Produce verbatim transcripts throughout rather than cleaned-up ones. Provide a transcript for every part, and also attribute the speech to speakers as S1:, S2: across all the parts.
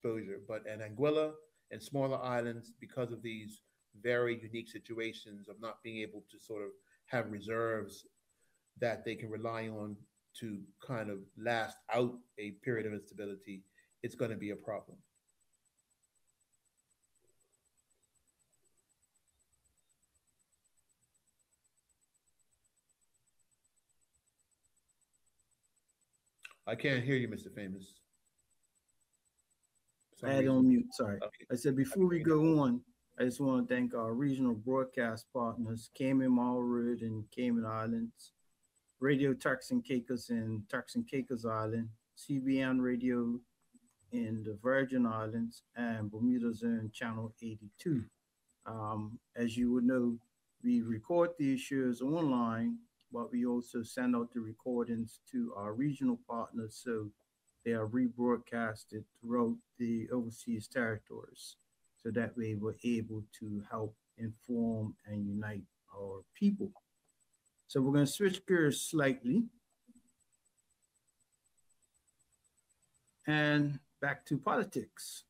S1: exposure. But in Anguilla and smaller islands, because of these very unique situations of not being able to sort of have reserves that they can rely on to kind of last out a period of instability, it's going to be a problem. I can't hear you, mister Famous. For
S2: I
S1: some
S2: had it
S1: reason.
S2: on mute. Sorry.
S1: Okay.
S2: I said before we go on, I just want to thank our regional broadcast partners, Cayman Marwood and Cayman Islands, Radio Turks and Caicos in Turks and Caicos Island, C B N Radio in the Virgin Islands, and Bermuda Zone Channel eighty-two. Um, as you would know, we record these shows online, but we also send out the recordings to our regional partners so they are rebroadcasted throughout the overseas territories. So that way we're able to help inform and unite our people. So we're going to switch gears slightly and back to politics.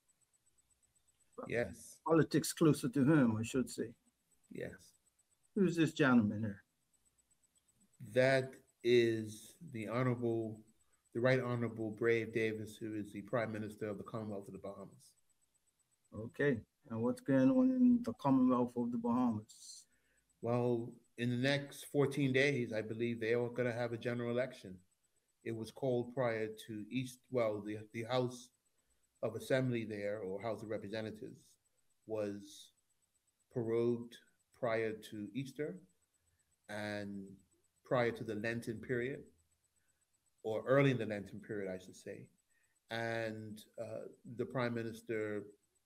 S1: Yes.
S2: Politics closer to home, I should say.
S1: Yes.
S2: Who's this gentleman here?
S1: That is the Honorable, the Right Honorable Brave Davis, who is the Prime Minister of the Commonwealth of the Bahamas.
S2: Okay. And what's going on in the Commonwealth of the Bahamas?
S1: Well, in the next fourteen days, I believe they are going to have a general election. It was called prior to East, well, the, the House of Assembly there, or House of Representatives, was prorogued prior to Easter and prior to the Lenten period, or early in the Lenten period, I should say. And uh, the Prime Minister,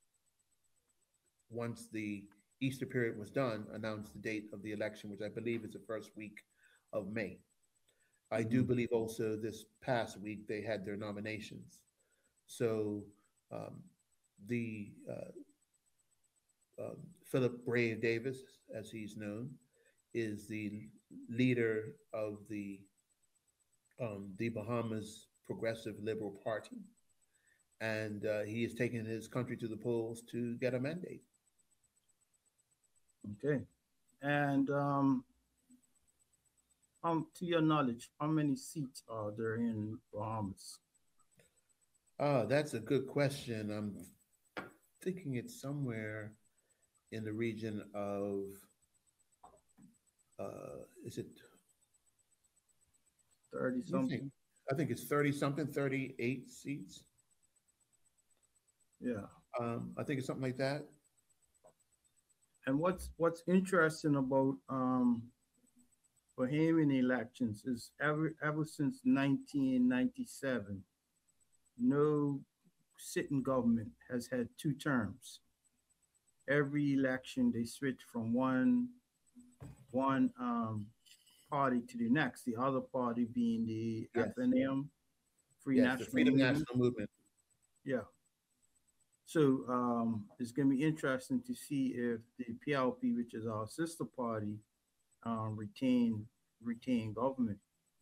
S1: once the Easter period was done, announced the date of the election, which I believe is the first week of May. I do
S2: Mhm.
S1: believe also this past week they had their nominations. So um, the uh, um, Philip Brave Davis, as he's known, is the leader of the um, the Bahamas Progressive Liberal Party, and uh, he is taking his country to the polls to get a mandate.
S2: Okay. And um, um, to your knowledge, how many seats are there in Bahamas?
S1: Ah, that's a good question. I'm thinking it's somewhere in the region of uh, is it?
S2: thirty
S1: You think?
S2: something?
S1: I think it's thirty something, thirty-eight seats.
S2: Yeah.
S1: Um, I think it's something like that.
S2: And what's what's interesting about um, Bahamian elections is ever ever since nineteen ninety-seven, no sitting government has had two terms. Every election they switch from one one um, party to the next. The other party being the
S1: Yes,
S2: F N M, Free
S1: yes, the
S2: National
S1: Freedom
S2: Movement.
S1: National Movement.
S2: Yeah. So um, it's going to be interesting to see if the P L P, which is our sister party, um, retain retain government.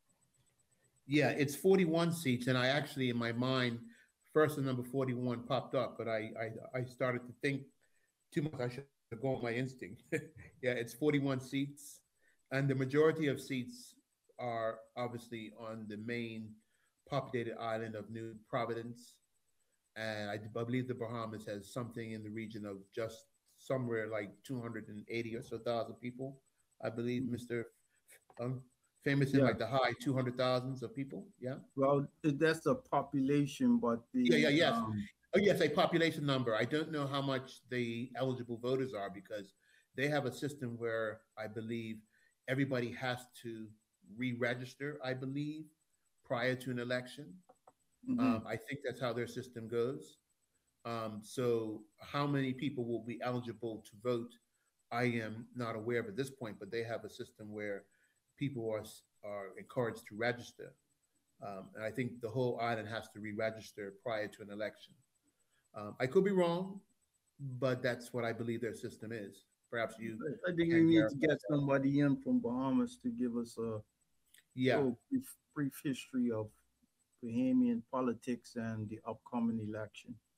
S1: Yeah, it's forty-one seats, and I actually, in my mind, first the number forty-one popped up, but I I, I started to think too much. I should go on my instinct. Yeah, it's forty-one seats, and the majority of seats are obviously on the main populated island of New Providence, and I, I believe the Bahamas has something in the region of just somewhere like two hundred eighty or so thousand people. I believe
S2: Mhm.
S1: mister Um, famous in
S2: Yeah.
S1: like the high two hundred thousands of people. Yeah.
S2: Well, that's the population, but
S1: Yeah, yeah,
S2: the
S1: yes.
S2: um,
S1: Oh, yes, a population number. I don't know how much the eligible voters are because they have a system where I believe everybody has to re-register, I believe, prior to an election.
S2: mhm.
S1: Um, I think that's how their system goes. Um, so how many people will be eligible to vote? I am not aware of at this point, but they have a system where people are are encouraged to register. Um, and I think the whole island has to re-register prior to an election. Um, I could be wrong, but that's what I believe their system is. Perhaps you
S2: I think we
S1: can
S2: need to
S1: verify
S2: get
S1: that.
S2: somebody in from Bahamas to give us a
S1: Yeah,
S2: little brief, brief history of Bahamian politics and the upcoming election.